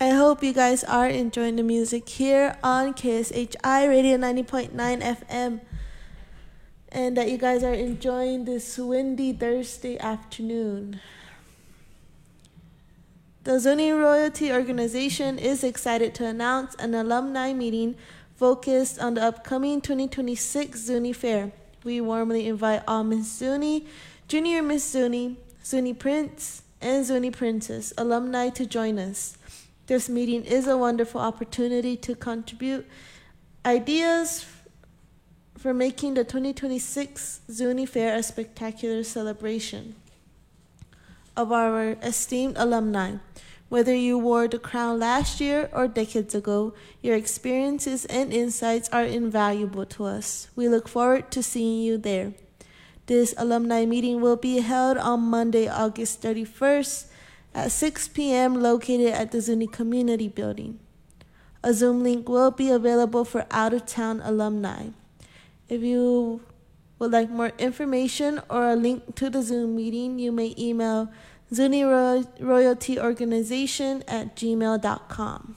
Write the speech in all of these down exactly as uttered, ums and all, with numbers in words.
I hope you guys are enjoying the music here on K S H I Radio ninety point nine F M, and that you guys are enjoying this windy Thursday afternoon. The Zuni Royalty Organization is excited to announce an alumni meeting focused on the upcoming twenty twenty-six Zuni Fair. We warmly invite all Miss Zuni, Junior Miss Zuni, Zuni Prince, and Zuni Princess alumni to join us. This meeting is a wonderful opportunity to contribute ideas for making the twenty twenty-six Zuni Fair a spectacular celebration of our esteemed alumni. Whether you wore the crown last year or decades ago, your experiences and insights are invaluable to us. We look forward to seeing you there. This alumni meeting will be held on Monday, August thirty-first at six p.m. located at the Zuni Community Building. A Zoom link will be available for out-of-town alumni. If you would like more information or a link to the Zoom meeting, you may email Zuni Roy- Royalty Organization at gmail dot com.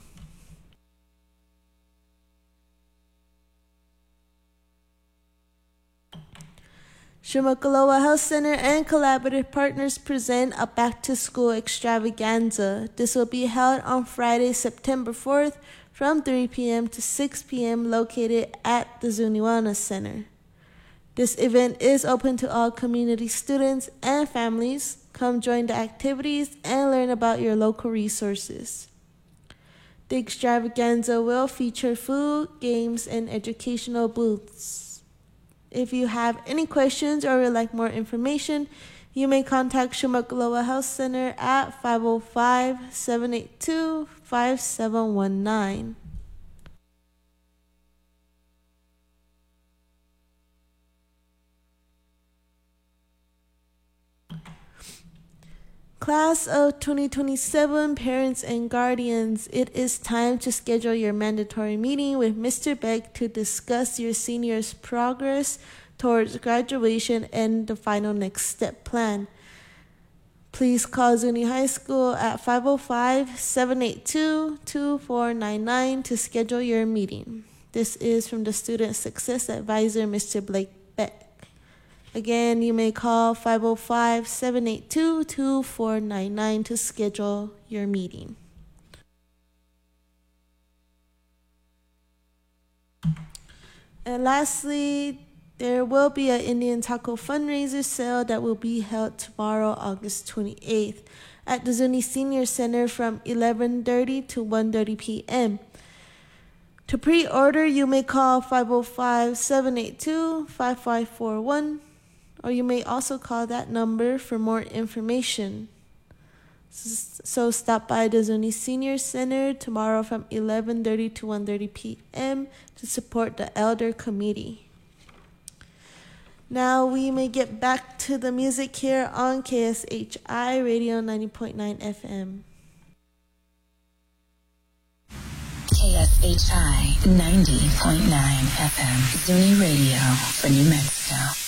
Shumakaloa Health Center and collaborative partners present a back-to-school extravaganza. This will be held on Friday, September fourth from three p.m. to six p.m. located at the Zuni Wellness Center. This event is open to all community students and families. Come join the activities and learn about your local resources. The extravaganza will feature food, games, and educational booths. If you have any questions or would like more information, you may contact Shumakaloa Health Center at five oh five, seven eight two, five seven one nine. Class of twenty twenty-seven, parents and guardians, it is time to schedule your mandatory meeting with Mister Beck to discuss your seniors' progress towards graduation and the final next step plan. Please call Zuni High School at five oh five, seven eight two, two four nine nine to schedule your meeting. This is from the Student Success Advisor, Mister Blake Beck. Again, you may call five oh five, seven eight two, two four nine nine to schedule your meeting. And lastly, there will be an Indian Taco fundraiser sale that will be held tomorrow, August twenty-eighth, at the Zuni Senior Center from eleven thirty to one thirty p.m. To pre-order, you may call five oh five, seven eight two, five five four one, or you may also call that number for more information. So stop by the Zuni Senior Center tomorrow from eleven thirty to one thirty p.m. to support the Elder Committee. Now we may get back to the music here on K S H I Radio ninety point nine F M. K S H I ninety point nine F M, Zuni Radio for New Mexico.